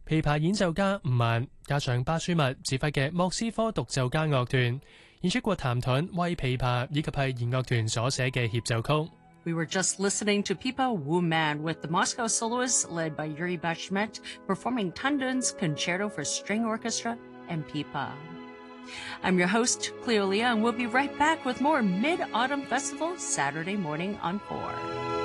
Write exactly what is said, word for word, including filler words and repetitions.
琵琶演奏家吳曼加上巴舒密指揮嘅莫斯科獨奏家樂團演出過譚盾為琵琶以及係弦樂團所寫嘅協奏曲。 We were just listening to Pipa Wuman with the Moscow soloists led by Yuri Bashmet performing Tandun's Concerto for String Orchestra and Pipa. I'm your host, Cleolia, and we'll be right back with more Mid-Autumn Festival Saturday morning on four.